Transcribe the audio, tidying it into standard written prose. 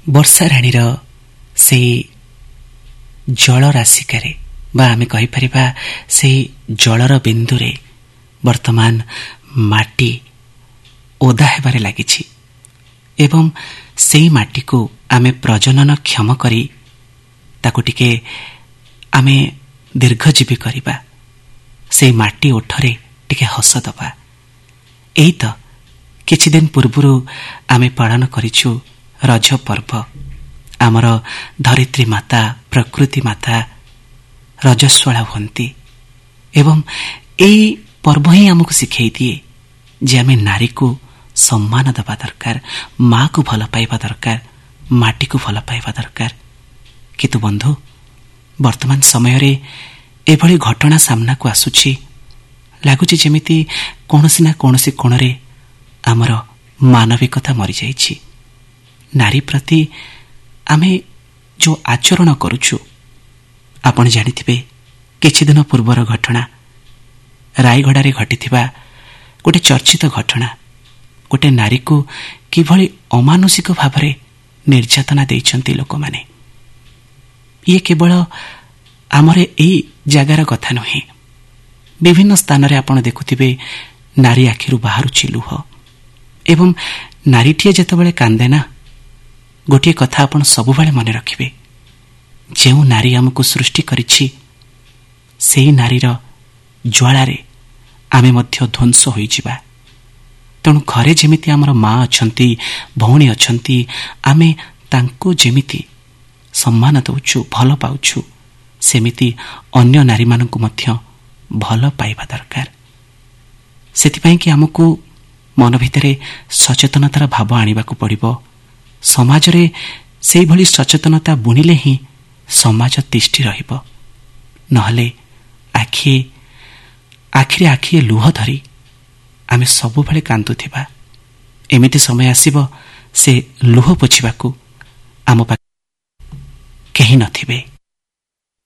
ବର୍ଷା ରାଣୀର ସେହି ଜଳରାଶିକାରେ ବା ଆମେ କହିପାରିବା ସେହି ଜଳର ବିନ୍ଦୁରେ ବର୍ତ୍ତମାନ ମାଟି ଓଦା ହେବାରେ ଲାଗିଛି ଏବଂ ସେହି ମାଟିକୁ ଆମେ ପ୍ରଜନନ କ୍ଷମ କରି ତାକୁ ଟିକେ ଆମେ ଦୀର୍ଘଜୀବୀ କରିବା, ସେହି ମାଟି ଓଠରେ ଟିକେ ହସ ଦେବା। ଏହି ତ କିଛିଦିନ ପୂର୍ବରୁ ଆମେ ପାଳନ କରିଛୁ ରଜ ପର୍ବ। ଆମର ଧରିତ୍ରୀ ମାତା, ପ୍ରକୃତି ମାତା ରଜସ୍ୱଳା ହୁଅନ୍ତି ଏବଂ ଏହି ପର୍ବ ହିଁ ଆମକୁ ଶିଖାଇ ଦିଏ ଯେ ଆମେ ନାରୀକୁ ସମ୍ମାନ ଦେବା ଦରକାର, ମା'କୁ ଭଲ ପାଇବା ଦରକାର, ମାଟିକୁ ଭଲ ପାଇବା ଦରକାର। କିନ୍ତୁ ବନ୍ଧୁ, ବର୍ତ୍ତମାନ ସମୟରେ ଏଭଳି ଘଟଣା ସାମ୍ନାକୁ ଆସୁଛି, ଲାଗୁଛି ଯେମିତି କୌଣସି ନା କୌଣସି କୋଣରେ ଆମର ମାନବିକତା ମରିଯାଇଛି। ନାରୀ ପ୍ରତି ଆମେ ଯେଉଁ ଆଚରଣ କରୁଛୁ, ଆପଣ ଜାଣିଥିବେ କିଛିଦିନ ପୂର୍ବର ଘଟଣା, ରାୟଗଡ଼ାରେ ଘଟିଥିବା ଗୋଟିଏ ଚର୍ଚ୍ଚିତ ଘଟଣା। ଗୋଟିଏ ନାରୀକୁ କିଭଳି ଅମାନୁଷିକ ଭାବରେ ନିର୍ଯାତନା ଦେଇଛନ୍ତି ଲୋକମାନେ। ଇଏ କେବଳ ଆମର ଏହି ଜାଗାର କଥା ନୁହେଁ, ବିଭିନ୍ନ ସ୍ଥାନରେ ଆପଣ ଦେଖୁଥିବେ ନାରୀ ଆଖିରୁ ବାହାରୁଛି ଲୁହ ଏବଂ ନାରୀଟିଏ ଯେତେବେଳେ କାନ୍ଦେ ନା, ଗୋଟିଏ କଥା ଆପଣ ସବୁବେଳେ ମନେ ରଖିବେ, ଯେଉଁ ନାରୀ ଆମକୁ ସୃଷ୍ଟି କରିଛି ସେହି ନାରୀର ଜ୍ୱାଳାରେ ଆମେ ମଧ୍ୟ ଧ୍ୱଂସ ହୋଇଯିବା। ତେଣୁ ଘରେ ଯେମିତି ଆମର ମା ଅଛନ୍ତି, ଭଉଣୀ ଅଛନ୍ତି, ଆମେ ତାଙ୍କୁ ଯେମିତି ସମ୍ମାନ ଦେଉଛୁ, ଭଲ ପାଉଛୁ, ସେମିତି ଅନ୍ୟ ନାରୀମାନଙ୍କୁ ମଧ୍ୟ ଭଲ ପାଇବା ଦରକାର। ସେଥିପାଇଁ କି ଆମକୁ ମନ ଭିତରେ ସଚେତନତାର ଭାବ ଆଣିବାକୁ ପଡ଼ିବ। ସମାଜରେ ସେହିଭଳି ସଚେତନତା ବୁଣିଲେ ହିଁ ସମାଜ ତିଷ୍ଠି ରହିବ। ନହେଲେ ଆଖିରେ ଆଖିଏ ଲୁହ ଧରି ଆମେ ସବୁବେଳେ କାନ୍ଦୁଥିବା। ଏମିତି ସମୟ ଆସିବ, ସେ ଲୁହ ପୋଛିବାକୁ ଆମ ପାଖରେ କେହି ନଥିବେ।